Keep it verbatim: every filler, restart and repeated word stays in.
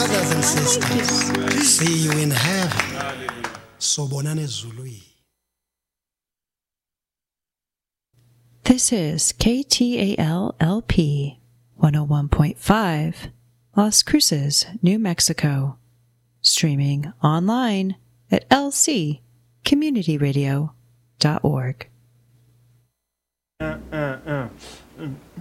Brothers and sisters, see you in heaven. Sobonane ezulwini. This is K T A L L P one oh one point five, Las Cruces, New Mexico. Streaming online at l c community radio dot org. Uh, uh, uh.